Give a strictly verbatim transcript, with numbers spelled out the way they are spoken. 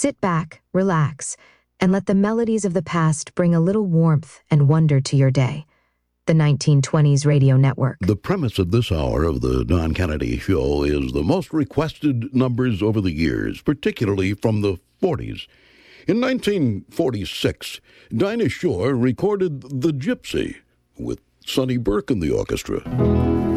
Sit back, relax, and let the melodies of the past bring a little warmth and wonder to your day. The nineteen twenties Radio Network. The premise of this hour of the Don Kennedy Show is the most requested numbers over the years, particularly from the forties. In nineteen forty-six, Dinah Shore recorded The Gypsy with Sonny Burke in the orchestra.